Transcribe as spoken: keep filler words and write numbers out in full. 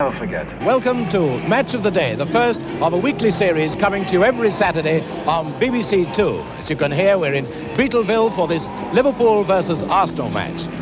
never forget. Welcome to Match of the Day, the first of a weekly series coming to you every Saturday on B B C Two. As you can hear, we're in Beetleville for this Liverpool versus Arsenal match.